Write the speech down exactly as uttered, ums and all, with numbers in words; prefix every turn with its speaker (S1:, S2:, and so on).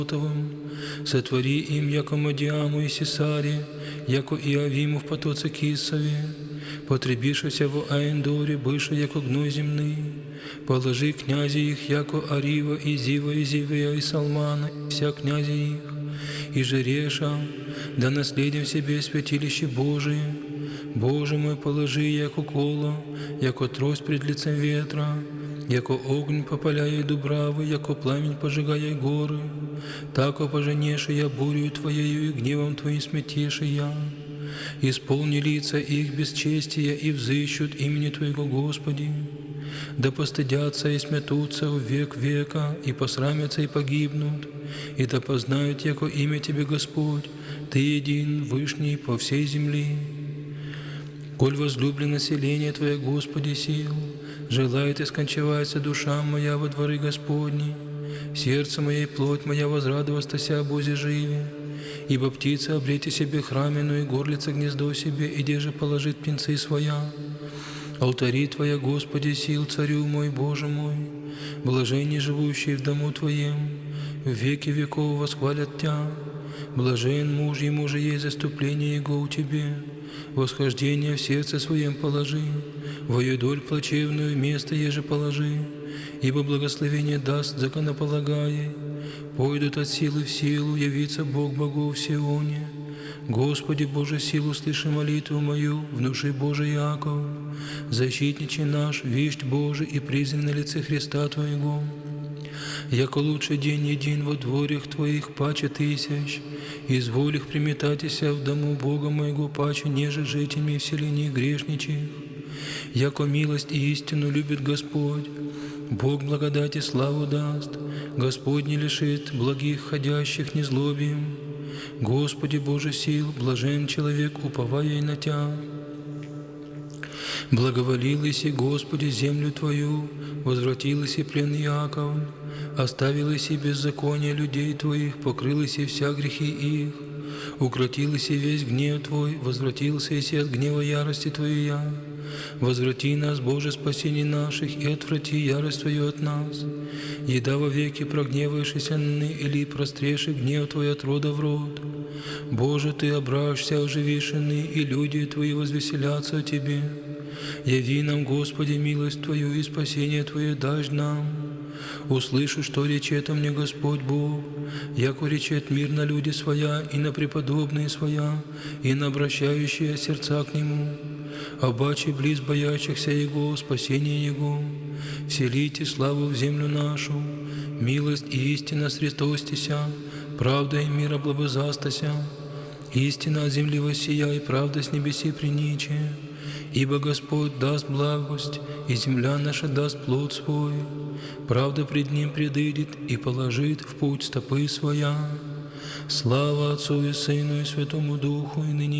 S1: сотвори им, яко Мадиаму и Сесаре, яко Иовиму в потоце Кисове, потребишися в Аендоре, быше, яко гной земный, положи князи их, яко Арива, и Зива, и Зивия, и Салмана, и вся князи их, и Жереша, да наследим себе святилище Божие. Боже мой, положи, яко коло, яко трость пред лицем ветра, яко огонь попаляет дубравы, яко пламень пожигая горы, тако поженеши я бурю Твоею и гневом Твоим сметеши я. Исполни лица их бесчестия и взыщут имени Твоего, Господи. Да постыдятся и сметутся в век века, и посрамятся и погибнут, и да познают, яко имя Тебе, Господь, Ты един, вышний по всей земли. Коль возлюблено население Твое, Господи, сил, желает и скончевается душа моя во дворы Господни, сердце мое и плоть моя возрадовастася о Бозе живе, ибо птица обрети себе храмену, и горлица гнездо себе, и где же положит птенцы своя. Алтари Твоя, Господи, сил, Царю мой, Боже мой, блаженни живущие в дому Твоем, в веки веков восхвалят Тя. Блажен муж, ему же есть заступление Его у Тебе, восхождение в сердце своем положи, вою доль плачевную место еже положи, ибо благословение даст законополагае, пойдут от силы в силу, явится Бог богов в Сионе. Господи Боже, силу слыши молитву мою, внуши Божий Иаков, защитниче наш, вещь Божий и призван на лице Христа Твоего. Яко лучший день един во дворях Твоих паче тысяч, изволь их приметатися в дому Бога моего паче, неже жителями в селении грешничих. Яко милость и истину любит Господь, Бог благодати славу даст, Господь не лишит благих ходящих незлобием. Господи Боже сил, блажен человек, уповая на Тя. Благоволилась и Господи землю Твою, возвратилась и плен Иаков, оставилась и беззаконие людей Твоих, покрылась и вся грехи их, укротилась и весь гнев Твой, возвратился и от гнева ярости Твоя. Возврати нас, Боже, спасение наших, и отврати ярость Твою от нас. Еда во веки прогневаешься ны, или простреши гнев Твой от рода в род. Боже, Ты обращся оживишены, и люди Твои возвеселятся о Тебе. Яви нам, Господи, милость Твою и спасение Твое дашь нам. Услышу, что речет о мне Господь Бог, яко речет мир на люди своя, и на преподобные своя, и на обращающие сердца к Нему. Обаче близ боящихся Его, спасение Его, вселите славу в землю нашу, милость и истина срестостися, правда и мир облобызастася, истина от земли воссия, и правда с небеси приниче. Ибо Господь даст благость, и земля наша даст плод свой, правда пред Ним предыдет и положит в путь стопы своя. Слава Отцу и Сыну и Святому Духу, и ныне